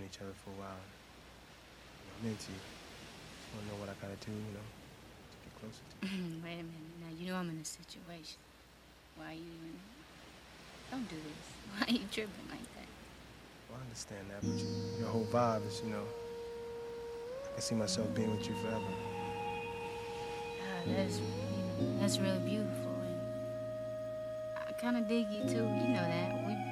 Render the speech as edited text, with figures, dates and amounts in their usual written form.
known each other for a while. I'm into you. Just want to know what I gotta do, to get closer to you. Wait a minute. Now, you know I'm in a situation. Why you even... Don't do this. Why are you tripping like that? Well, I understand that, but your whole vibe is, I can see myself being with you forever. That's really beautiful. And I kind of dig you, too. You know that. We've